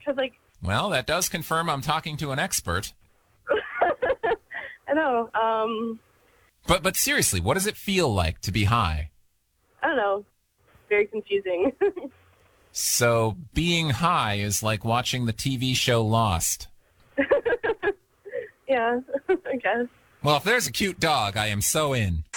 Because, like, Well, that does confirm I'm talking to an expert. I know. But seriously, what does it feel like to be high? I don't know. Very confusing. So being high is like watching the TV show Lost. Yeah, I guess. Well, if there's a cute dog, I am so in.